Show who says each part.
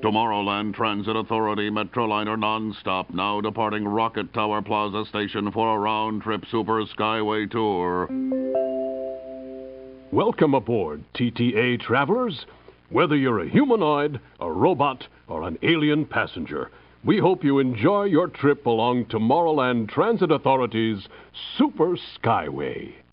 Speaker 1: Tomorrowland Transit Authority Metroliner non-stop, now departing Rocket Tower Plaza Station for a round-trip Super Skyway tour.
Speaker 2: Welcome aboard, TTA travelers. Whether you're a humanoid, a robot, or an alien passenger, we hope you enjoy your trip along Tomorrowland Transit Authority's Super Skyway.